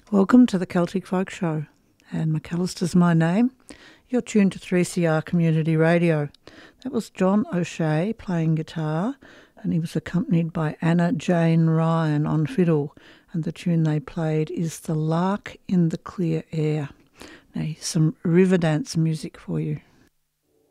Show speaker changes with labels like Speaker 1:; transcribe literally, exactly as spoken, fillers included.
Speaker 1: Welcome to the Celtic Folk Show. Anne McAllister's my name. You're tuned to three C R Community Radio. That was John O'Shea playing guitar, and he was accompanied by Anna Jane Ryan on fiddle, and the tune they played is The Lark in the Clear Air. Now, here's some river dance music for you.